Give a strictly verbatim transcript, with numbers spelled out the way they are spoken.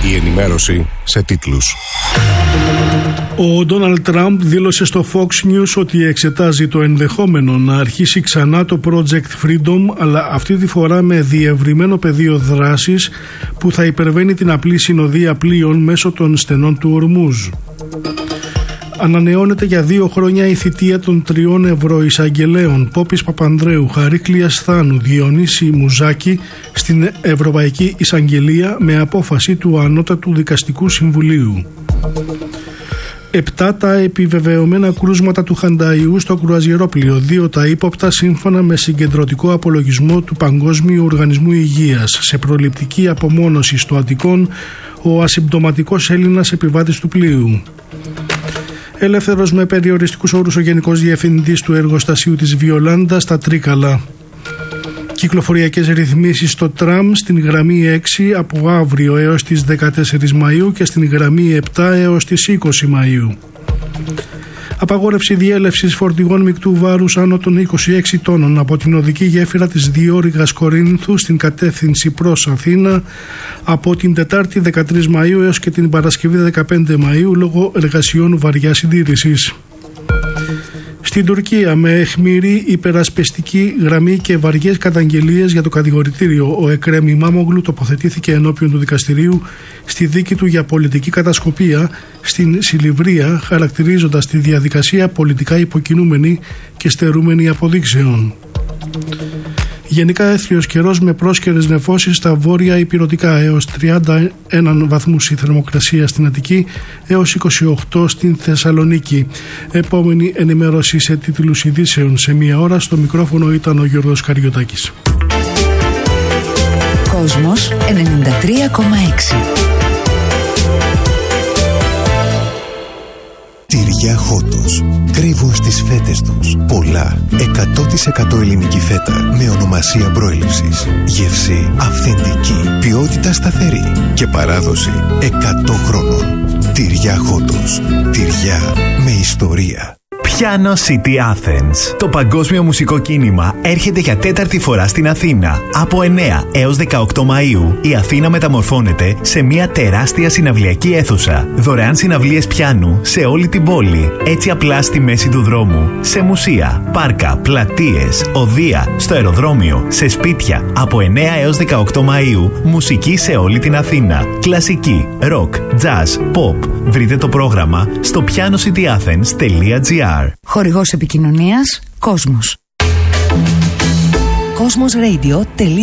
Η ενημέρωση σε τίτλους. Ο Ντόναλντ Τραμπ δήλωσε στο Fox News ότι εξετάζει το ενδεχόμενο να αρχίσει ξανά το Project Freedom, αλλά αυτή τη φορά με διευρυμένο πεδίο δράσης που θα υπερβαίνει την απλή συνοδεία πλοίων μέσω των στενών του Ορμούζ. Ανανεώνεται για δύο χρόνια η θητεία των τριών ευρωεισαγγελέων Πόπης Παπανδρέου, Χαρίκλιας Θάνου, Διονύση Μουζάκη στην Ευρωπαϊκή Εισαγγελία με απόφαση του Ανώτατου Δικαστικού Συμβουλίου. Επτά τα επιβεβαιωμένα κρούσματα του Χανταϊού στο κρουαζιερόπλοιο, δύο τα ύποπτα σύμφωνα με συγκεντρωτικό απολογισμό του Παγκόσμιου Οργανισμού Υγείας. Σε προληπτική απομόνωση στο Αττικόν, ο ασυμπτωματικός Έλληνας επιβάτης του πλοίου. Ελεύθερος με περιοριστικούς όρους ο Γενικός Διευθυντής του εργοστασίου της Βιολάντα στα Τρίκαλα. Κυκλοφοριακές ρυθμίσεις στο τραμ στην γραμμή έξι από αύριο έως τις δεκατέσσερις Μαΐου και στην γραμμή επτά έως τις είκοσι Μαΐου. Απαγόρευση διέλευσης φορτηγών μεικτού βάρους άνω των είκοσι έξι τόνων από την οδική γέφυρα της Διόρυγας Κορίνθου στην κατεύθυνση προς Αθήνα από την Τετάρτη δεκατρείς Μαΐου έως και την Παρασκευή δεκαπέντε Μαΐου λόγω εργασιών βαριάς συντήρησης. Στην Τουρκία, με αιχμηρή υπερασπιστική γραμμή και βαριές καταγγελίες για το κατηγορητήριο, ο Εκρέμ Ιμάμογλου τοποθετήθηκε ενώπιον του δικαστηρίου στη δίκη του για πολιτική κατασκοπία στην Σιλιβρία, χαρακτηρίζοντας τη διαδικασία πολιτικά υποκινούμενη και στερούμενη αποδείξεων. Γενικά έθριος καιρός με πρόσκαιρες νεφώσεις στα βόρεια ηπειρωτικά, έως τριάντα ένα βαθμούς η θερμοκρασία στην Αττική, έως είκοσι οκτώ στην Θεσσαλονίκη. Επόμενη ενημέρωση σε τίτλους ειδήσεων σε μία ώρα. Στο μικρόφωνο ήταν ο Γιώργος Καριωτάκης. Κόσμος ενενήντα τρία κόμμα έξι. Τυριά Χότος. Κρύβουν στις φέτες τους πολλά εκατό τοις εκατό ελληνική φέτα με ονομασία προέλευσης. Γεύση αυθεντική, ποιότητα σταθερή και παράδοση εκατό χρόνων. Τυριά Χότος. Τυριά με ιστορία. Piano City Athens. Το παγκόσμιο μουσικό κίνημα έρχεται για τέταρτη φορά στην Αθήνα. Από εννέα έως δεκαοκτώ Μαΐου η Αθήνα μεταμορφώνεται σε μια τεράστια συναυλιακή αίθουσα. Δωρεάν συναυλίες πιάνου σε όλη την πόλη. Έτσι απλά στη μέση του δρόμου. Σε μουσεία, πάρκα, πλατείες, οδεία, στο αεροδρόμιο, σε σπίτια. Από εννέα έως δεκαοκτώ Μαΐου μουσική σε όλη την Αθήνα. Κλασική, rock, jazz, pop. Βρείτε το πρόγραμμα στο piano city athens τελεία gr. Χορηγός επικοινωνίας Κόσμος. Κόσμος Radio.